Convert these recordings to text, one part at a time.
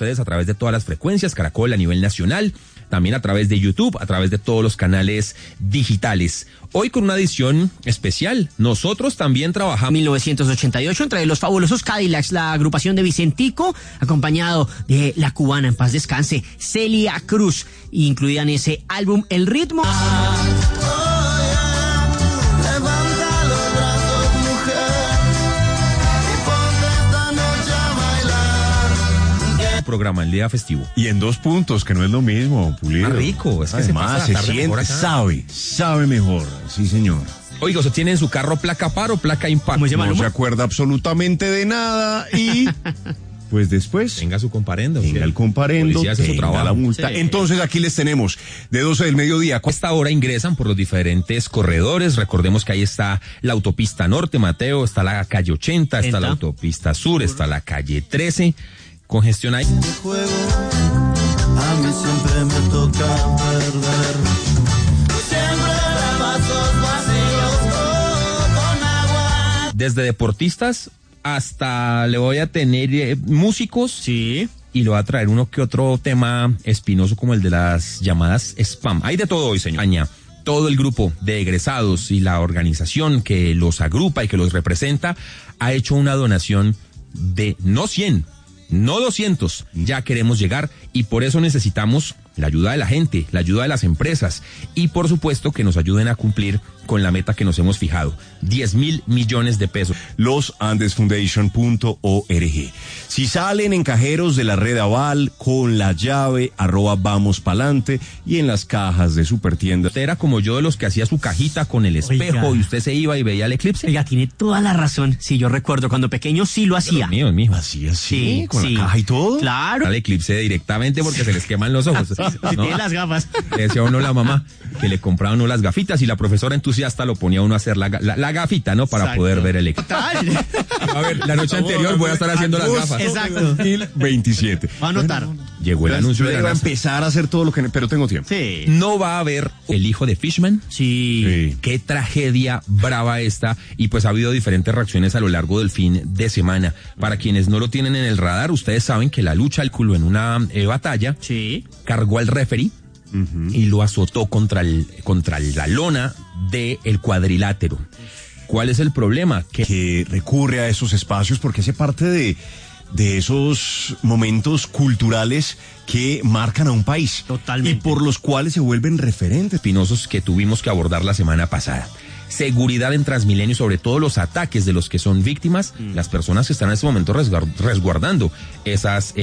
ustedes a través de todas las frecuencias, Caracol a nivel nacional, también a través de YouTube, a través de todos los canales digitales. Hoy con una edición especial, nosotros también trabajamos. 1988, entre los fabulosos Cadillacs, la agrupación de Vicentico, acompañado de la cubana, en paz descanse, Celia Cruz, incluida en ese álbum El Ritmo. Programa el día festivo. Y en 2 puntos, que no es lo mismo, Pulido. Más rico, es que además se pasa la tarde mejor siente, acá. sabe mejor, sí señor. Oiga, ¿usted tiene en su carro placa par o placa impar? ¿Cómo se llama? No se acuerda absolutamente de nada y pues después Tenga su comparendo. tenga el comparendo, Policía hace su tenga trabajo. la multa. Sí. Entonces aquí les tenemos de 12 del mediodía. A esta hora ingresan por los diferentes corredores. Recordemos que ahí está la autopista norte, Mateo, está la calle 80, está la autopista sur, está la calle 13. Congestión ahí. Juego, a mí siempre me toca perder. Siempre vasos vacíos con agua. Desde deportistas hasta le voy a tener músicos. Sí. Y le voy a traer uno que otro tema espinoso como el de las llamadas spam. Hay de todo hoy, señor. Todo el grupo de egresados y la organización que los agrupa y que los representa ha hecho una donación de no 100, no 200, ya queremos llegar y por eso necesitamos la ayuda de la gente, la ayuda de las empresas y por supuesto que nos ayuden a cumplir con la meta que nos hemos fijado, 10.000 millones de pesos. losandesfoundation.org. Si salen en cajeros de la red Aval con la llave @vamospalante y en las cajas de Supertienda. Usted era como yo de los que hacía su cajita con el espejo. Oiga. Y usted se iba y veía el eclipse. Oiga, tiene toda la razón. Sí, yo recuerdo cuando pequeño sí lo hacía. Mío, mijo. Así, Sí, con sí. la caja y todo. Claro. Al eclipse directamente porque se les queman los ojos. Si tiene las gafas. Le decía uno a la mamá que le compraba uno las gafitas y la profesora entusiasta lo ponía uno a hacer la gafita, ¿no? Para Exacto. poder ver el eclipse. Total. A ver, la noche anterior voy a estar haciendo las gafas. Exacto. 2027. Va a anotar. Llegó el anuncio de Yo la iba a NASA. empezar a hacer todo lo que... Pero tengo tiempo. Sí. No va a haber el hijo de Fishman. Sí. Sí. Qué tragedia brava esta. Y pues ha habido diferentes reacciones a lo largo del fin de semana. Para quienes no lo tienen en el radar, ustedes saben que la lucha al culo en una batalla Sí. cargó al referee y lo azotó contra la lona del cuadrilátero. ¿Cuál es el problema? Que recurre a esos espacios porque hace parte de esos momentos culturales que marcan a un país. Totalmente. Y por los cuales se vuelven referentes. espinosos que tuvimos que abordar la semana pasada. Seguridad en Transmilenio, sobre todo los ataques de los que son víctimas, las personas que están en este momento resguardando esas...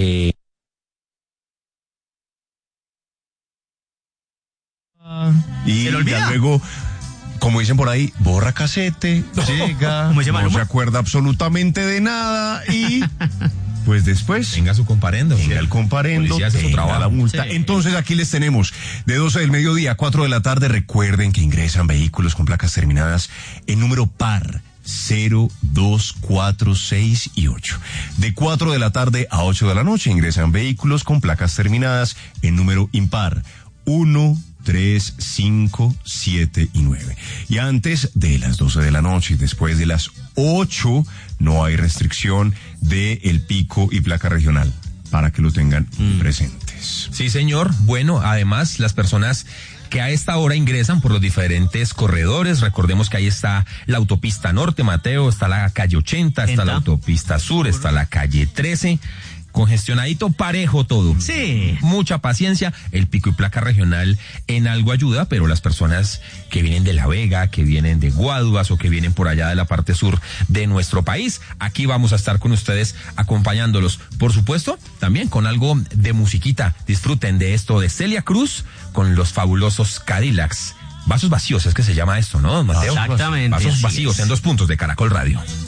Y ¿Se le olvida? ya luego, como dicen por ahí, borra casete, llega, ¿Cómo se llama, no Luma? se acuerda absolutamente de nada y pues después Tenga su comparendo. tenga el comparendo, Policía hace su tenga trabajo. la multa. Sí. Entonces aquí les tenemos de 12 del mediodía a 4 de la tarde. Recuerden que ingresan vehículos con placas terminadas en número par 0, 2, 4, 6 y 8. De 4 de la tarde a 8 de la noche ingresan vehículos con placas terminadas en número impar 1, 3, 5, 7 y 9. Y antes de las 12 de la noche y después de las 8 no hay restricción de el pico y placa regional para que lo tengan presentes. Sí, señor. Bueno, además, las personas que a esta hora ingresan por los diferentes corredores, recordemos que ahí está la autopista norte, Mateo, está la calle 80, está la autopista sur, está la calle 13. Congestionadito, parejo todo. Sí. Mucha paciencia. El pico y placa regional en algo ayuda, pero las personas que vienen de La Vega, que vienen de Guaduas o que vienen por allá de la parte sur de nuestro país, aquí vamos a estar con ustedes acompañándolos. Por supuesto, también con algo de musiquita. Disfruten de esto de Celia Cruz con los fabulosos Cadillacs. Vasos vacíos es que se llama esto, ¿no, Mateo? Exactamente. Vasos Así vacíos es. en 2 puntos de Caracol Radio.